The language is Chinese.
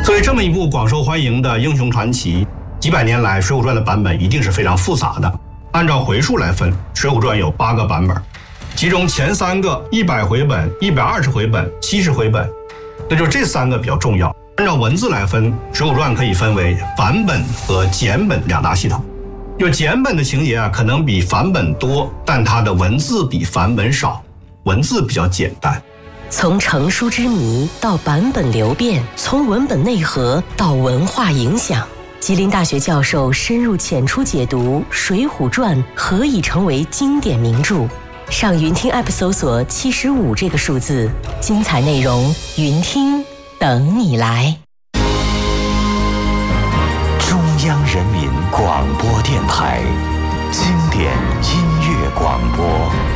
作为这么一部广受欢迎的英雄传奇，几百年来《水浒传》的版本一定是非常复杂的。按照回数来分，《水浒传》有8个版本，其中前3个100回本、120回本、70回本，那就这3个比较重要。按照文字来分，《水浒传》可以分为繁本和简本2大系统。就简本的情节可能比繁本多，但它的文字比繁本少，文字比较简单。 从成书之谜到版本流变，从文本内核到文化影响，吉林大学教授深入浅出解读《水浒传》何以成为经典名著。上云听 App 搜索75这个数字，精彩内容云听等你来。 中央人民广播电台经典音乐广播。